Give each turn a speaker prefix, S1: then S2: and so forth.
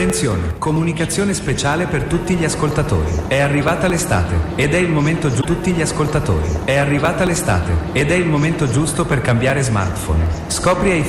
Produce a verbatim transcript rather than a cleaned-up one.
S1: Attenzione, comunicazione speciale per tutti gli ascoltatori. È arrivata l'estate ed è il momento giusto. Tutti gli ascoltatori. È arrivata l'estate ed è il momento giusto per cambiare smartphone. Scopri ai